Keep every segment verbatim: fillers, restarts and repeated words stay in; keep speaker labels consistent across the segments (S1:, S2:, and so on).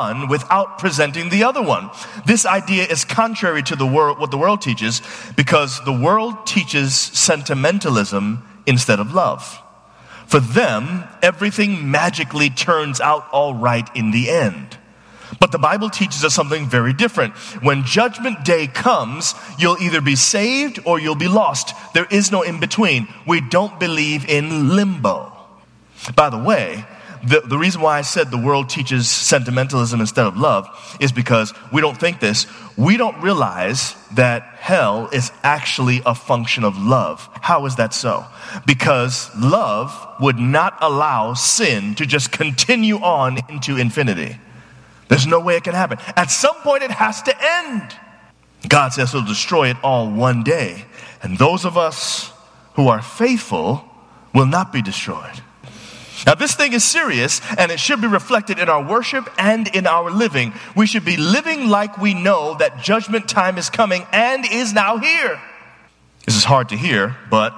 S1: one without presenting the other one. This idea is contrary to the world, what the world teaches, because the world teaches sentimentalism instead of love. For them, everything magically turns out all right in the end. But the Bible teaches us something very different. When judgment day comes, you'll either be saved or you'll be lost. There is no in between. We don't believe in limbo. By the way, the, the reason why I said the world teaches sentimentalism instead of love is because we don't think this. We don't realize that hell is actually a function of love. How is that so? Because love would not allow sin to just continue on into infinity. There's no way it can happen. At some point, it has to end. God says he'll destroy it all one day. And those of us who are faithful will not be destroyed. Now, this thing is serious, and it should be reflected in our worship and in our living. We should be living like we know that judgment time is coming and is now here. This is hard to hear, but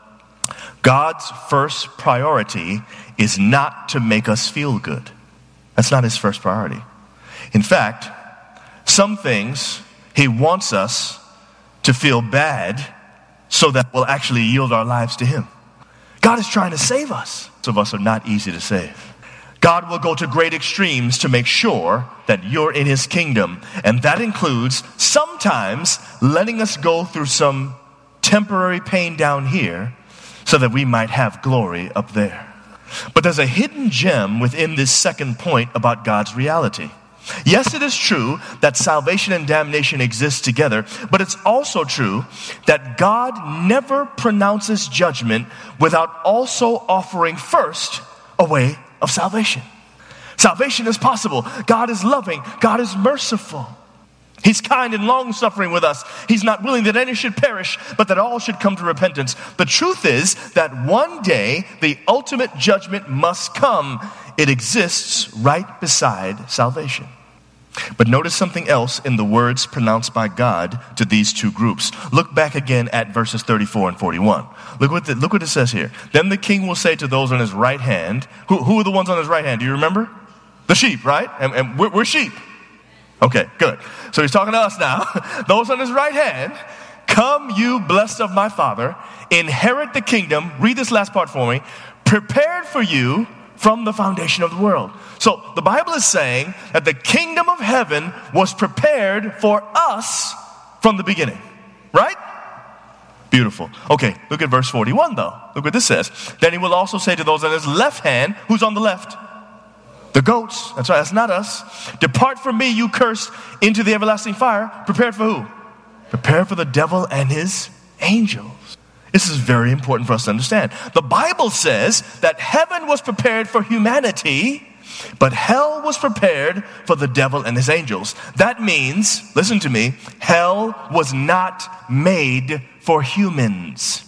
S1: God's first priority is not to make us feel good. That's not his first priority. In fact, some things he wants us to feel bad so that we'll actually yield our lives to him. God is trying to save us. Some of us are not easy to save. God will go to great extremes to make sure that you're in his kingdom. And that includes sometimes letting us go through some temporary pain down here so that we might have glory up there. But there's a hidden gem within this second point about God's reality. Yes, it is true that salvation and damnation exist together, but it's also true that God never pronounces judgment without also offering first a way of salvation. Salvation is possible. God is loving. God is merciful. He's kind and long-suffering with us. He's not willing that any should perish, but that all should come to repentance. The truth is that one day the ultimate judgment must come. It exists right beside salvation. But notice something else in the words pronounced by God to these two groups. Look back again at verses thirty-four and forty-one. Look what the, look what it says here. Then the king will say to those on his right hand, who, who are the ones on his right hand? Do you remember? The sheep, right? And, and we're, we're sheep. Okay, good. So he's talking to us now. Those on his right hand, come you blessed of my Father, inherit the kingdom. Read this last part for me. Prepared for you from the foundation of the world. So the Bible is saying that the kingdom of heaven was prepared for us from the beginning. Right? Beautiful. Okay, look at verse forty-one though. Look what this says. Then he will also say to those on his left hand, who's on the left? The goats. That's right, that's not us. Depart from me, you cursed, into the everlasting fire. Prepared for who? Prepared for the devil and his angels. This is very important for us to understand. The Bible says that heaven was prepared for humanity, but hell was prepared for the devil and his angels. That means, listen to me, hell was not made for humans.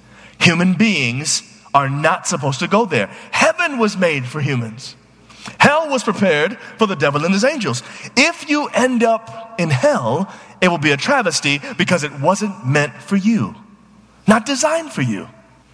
S1: Human beings are not supposed to go there. Heaven was made for humans. Hell was prepared for the devil and his angels. If you end up in hell, it will be a travesty because it wasn't meant for you. Not designed for you.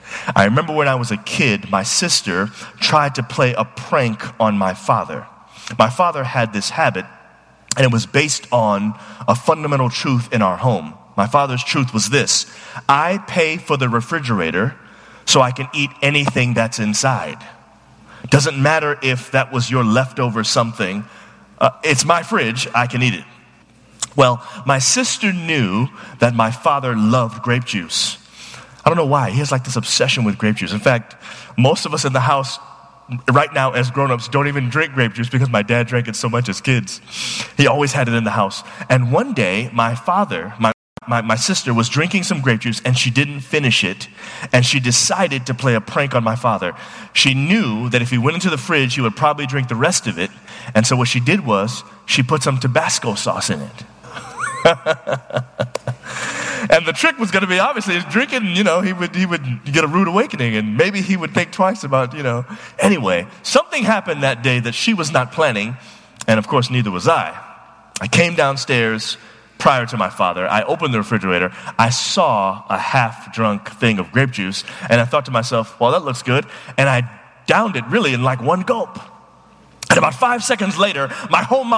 S1: I remember when I was a kid, my sister tried to play a prank on my father. My father had this habit, and it was based on a fundamental truth in our home. My father's truth was this: I pay for the refrigerator so I can eat anything that's inside. Doesn't matter if that was your leftover something. Uh, it's my fridge, I can eat it. Well, my sister knew that my father loved grape juice. I don't know why. He has like this obsession with grape juice. In fact, most of us in the house right now as grown-ups don't even drink grape juice because my dad drank it so much as kids. He always had it in the house. And one day, my father, my, my, my sister was drinking some grape juice and she didn't finish it. And she decided to play a prank on my father. She knew that if he went into the fridge, he would probably drink the rest of it. And so what she did was she put some Tabasco sauce in it. And the trick was going to be, obviously, drinking, you know, he would he would get a rude awakening, and maybe he would think twice about, you know. Anyway, something happened that day that she was not planning, and of course, neither was I. I came downstairs prior to my father. I opened the refrigerator. I saw a half-drunk thing of grape juice, and I thought to myself, well, that looks good. And I downed it really in like one gulp. And about five seconds later, my whole mouth